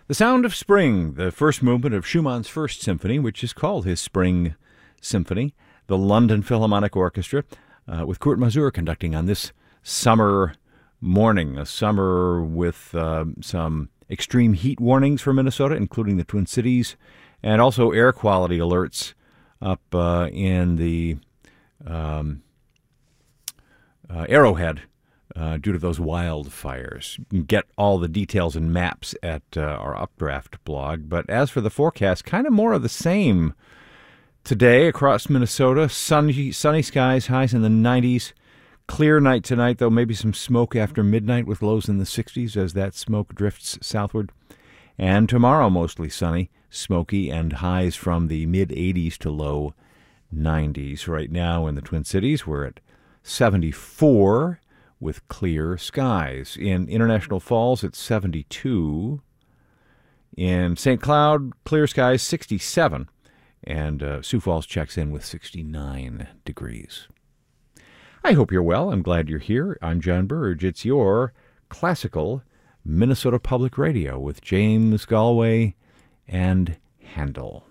The Sound of Spring, the first movement of Schumann's First Symphony, which is called his Spring Symphony, the London Philharmonic Orchestra, with Kurt Masur conducting on this summer morning, a summer with some extreme heat warnings for Minnesota, including the Twin Cities, and also air quality alerts up in the Arrowhead due to those wildfires. You can get all the details and maps at our Updraft blog. But as for the forecast, kind of more of the same today across Minnesota. Sunny skies, highs in the 90s. Clear night tonight, though maybe some smoke after midnight with lows in the 60s as that smoke drifts southward. And tomorrow, mostly sunny, smoky, and highs from the mid-80s to low 90s. Right now in the Twin Cities, we're at 74 with clear skies. In International Falls, it's 72. In St. Cloud, clear skies, 67. And Sioux Falls checks in with 69 degrees. I hope you're well. I'm glad you're here. I'm John Burge. It's your classical Minnesota Public Radio with James Galway and Handel.